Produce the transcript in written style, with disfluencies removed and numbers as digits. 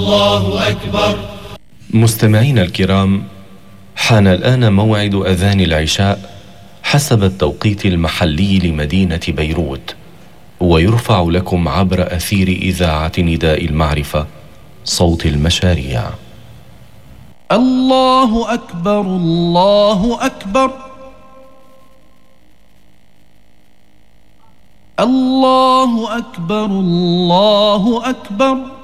الله أكبر. مستمعينا الكرام، حان الآن موعد أذان العشاء حسب التوقيت المحلي لمدينة بيروت، ويرفع لكم عبر أثير إذاعة نداء المعرفة صوت المشاريع. الله أكبر الله أكبر الله أكبر الله أكبر.